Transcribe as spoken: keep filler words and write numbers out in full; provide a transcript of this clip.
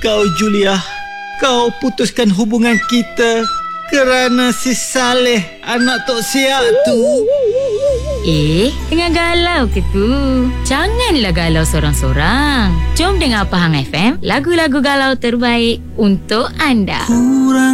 Kau Julia, kau putuskan hubungan kita kerana si Saleh, anak Tok Siak tu. Eh, tengah galau ke tu? Janganlah galau sorang-sorang. Jom dengar Pahang F M, lagu-lagu galau terbaik untuk anda. Kurang